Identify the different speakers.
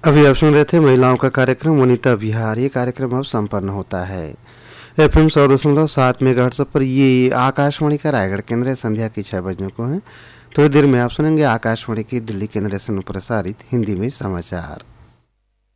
Speaker 1: अभी आप सुन रहे थे महिलाओं का कार्यक्रम वनिता विहार। ये कार्यक्रम अब संपन्न होता है। FM 100.7 मेगाहर्ट्ज पर ये आकाशवाणी का रायगढ़ केंद्र है। संध्या की 6 बजने को है। थोड़ी देर में आप सुनेंगे आकाशवाणी की दिल्ली केंद्र से प्रसारित हिंदी में समाचार।